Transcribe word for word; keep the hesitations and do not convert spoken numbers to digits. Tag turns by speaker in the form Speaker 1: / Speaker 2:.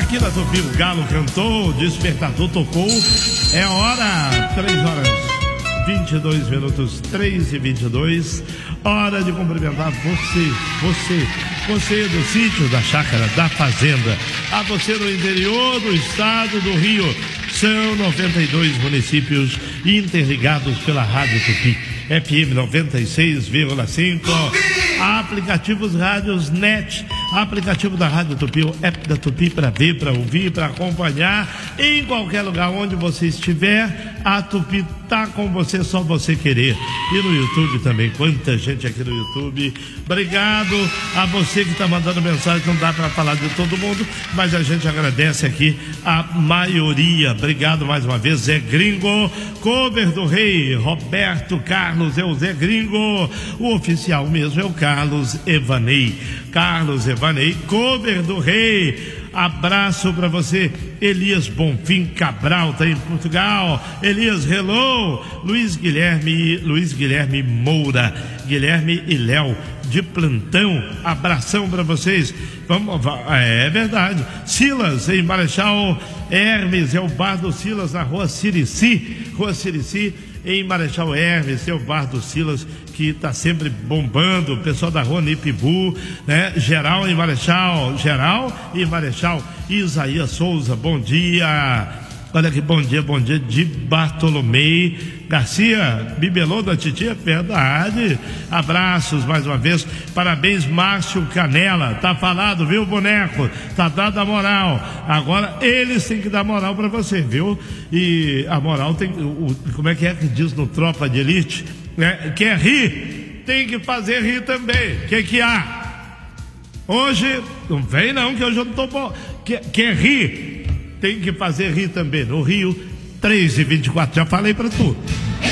Speaker 1: Aqui na Tupi o galo cantou, o despertador tocou. É hora, três horas vinte e dois minutos, três e vinte e dois. Hora de cumprimentar você, você, você do sítio, da chácara, da fazenda, a você do interior do estado do Rio. São noventa e dois municípios interligados pela Rádio Tupi, F M noventa e seis vírgula cinco, aplicativos rádios net, aplicativo da Rádio Tupi, o app da Tupi para ver, para ouvir, para acompanhar, em qualquer lugar onde você estiver, a Tupi tá com você, só você querer. E no YouTube também, quanta gente aqui no YouTube. Obrigado a você que está mandando mensagem, não dá para falar de todo mundo, mas a gente agradece aqui a maioria. Obrigado mais uma vez, Zé Gringo, cover do Rei, Roberto Carlos, é o Zé Gringo, o oficial mesmo é o Carlos Evanei, Carlos Evanei, cover do Rei. Abraço para você, Elias Bonfim Cabral, tá em Portugal. Elias, hello. Luiz Guilherme, Luiz Guilherme Moura, Guilherme e Léo de plantão. Abração para vocês. Vamos, é verdade. Silas em Marechal Hermes, é o bar do Silas na Rua Sirici, Rua Sirici em Marechal Hermes, é o bar do Silas que está sempre bombando, o pessoal da Rua Nipibu, né? Geral em Marechal, Geral e Marechal. Isaías Souza, bom dia. Olha que bom dia, bom dia de Bartolomei Garcia, bibelô da titia, verdade. Abraços mais uma vez, parabéns Márcio Canela, tá falado, viu, boneco? Tá dada a moral, agora eles têm que dar moral pra você, viu? E a moral tem, o, como é que é que diz no Tropa de Elite, né? Quer rir, tem que fazer rir também. O que que há? Hoje, não vem não, que hoje eu não tô bom. Quer, quer rir, tem que fazer rir também. No Rio, três e vinte e quatro, já falei pra tu.